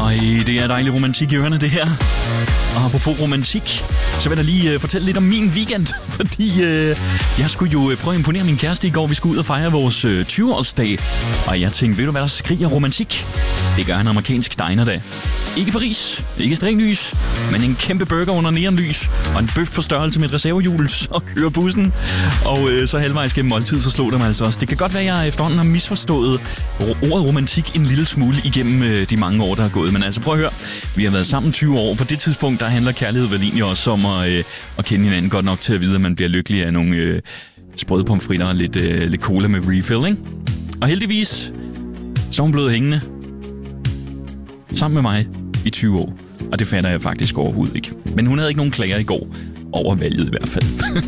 Øj, det er dejlig romantik i ørerne, det her. Og apropos romantik, så vil jeg lige fortælle lidt om min weekend, fordi jeg skulle jo prøve at imponere min kæreste i går. Vi skulle ud og fejre vores 20-årsdag, og jeg tænkte, ved du hvad der skriger romantik? Det gør en amerikansk diner-dag. Ikke for ris, ikke stringlys, men en kæmpe burger under neonlys, og en bøf på størrelse med et reservehjul, så kører bussen. Og så halvvejs gennem måltid, så slog det mig altså også. Det kan godt være, at jeg efterhånden har misforstået ordet romantik en lille smule igennem de mange år, der er gået. Men altså prøv at høre, vi har været sammen 20 år. På det tidspunkt, der handler kærlighed vel egentlig også om at kende hinanden godt nok til at vide, at man bliver lykkelig af nogle sprøde pomfritter og lidt cola med refill, ikke? Og heldigvis, så er hun blevet hængende sammen med mig i 20 år. Og det fatter jeg faktisk overhovedet ikke. Men hun havde ikke nogen klager i går. Over valget i hvert fald.